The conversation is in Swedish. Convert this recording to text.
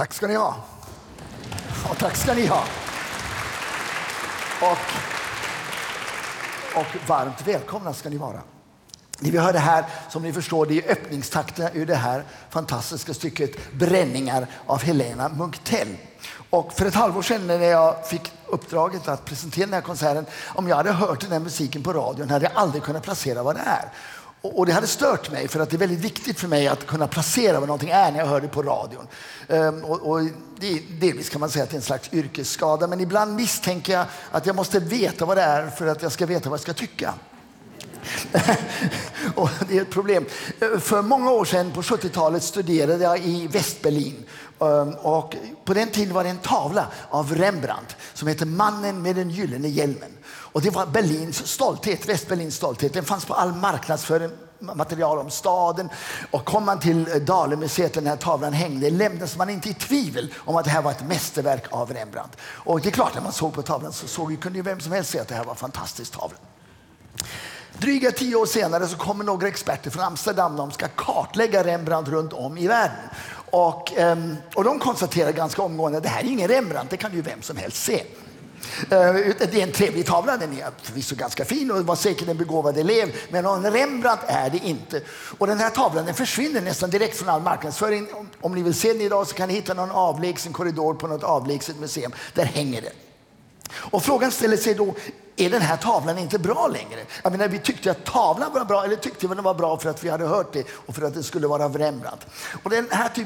Tack ska ni ha. Och tack ska ni ha. Och varmt välkomna ska ni vara. Det vi hörde här, som ni förstår, det är öppningstakten ur det här fantastiska stycket Bränningar av Helena Munktell. Och för ett halvår sedan när jag fick uppdraget att presentera den här konserten, om jag hade hört den här musiken på radion hade jag aldrig kunnat placera vad det är. Och det hade stört mig, för att det är väldigt viktigt för mig att kunna placera vad någonting är när jag hör det på radion. Och delvis kan man säga att det är en slags yrkesskada, men ibland misstänker jag att jag måste veta vad det är för att jag ska veta vad jag ska tycka. Och det är ett problem. För många år sedan på 70-talet studerade jag i Västberlin. Och på den tiden var det en tavla av Rembrandt som heter Mannen med den gyllene hjälmen. Och det var Berlins stolthet, Västberlins stolthet. Den fanns på all marknadsföring, material om staden. Och kom man till Dalemuseet, den här tavlan hängde, lämnades man inte i tvivel om att det här var ett mästerverk av Rembrandt. Och det är klart, när man såg på tavlan så kunde ju vem som helst se att det här var en fantastisk tavla. Dryga 10 år senare så kommer några experter från Amsterdam. De ska kartlägga Rembrandt runt om i världen. Och de konstaterar ganska omgående att det här är ingen Rembrandt, det kan ju vem som helst se. Det är en trevlig tavla, den är förvisso ganska fin och var säkert en begåvad elev, men någon Rembrandt är det inte. Och den här tavlan, den försvinner nästan direkt från all marknadsföring. Om ni vill se den idag så kan ni hitta någon avlägsen korridor på något avlägset museum. Där hänger den. Och frågan ställer sig då, är den här tavlan inte bra längre? Jag menar, vi tyckte att tavlan var bra, eller tyckte vi den var bra för att vi hade hört det och för att det skulle vara av Rembrandt. Och den här